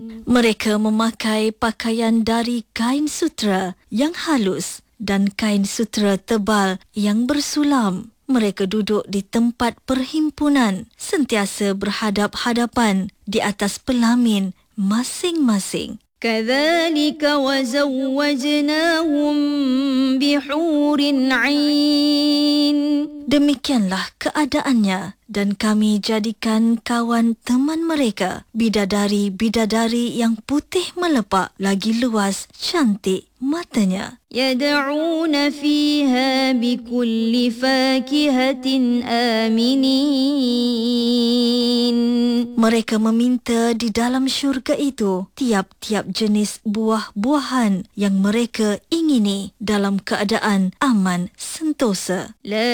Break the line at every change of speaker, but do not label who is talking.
Mereka memakai pakaian dari kain sutera yang halus dan kain sutera tebal yang bersulam. Mereka duduk di tempat perhimpunan, sentiasa berhadap-hadapan di atas pelamin masing-masing.
كذلك وزوجناهم بحور عين.
Demikianlah keadaannya dan kami jadikan kawan teman mereka bidadari-bidadari yang putih melepak, lagi luas cantik matanya.
يدعون فيها بكل فاكهة آمنين.
Mereka meminta di dalam syurga itu tiap-tiap jenis buah-buahan yang mereka ingini dalam keadaan aman sentosa.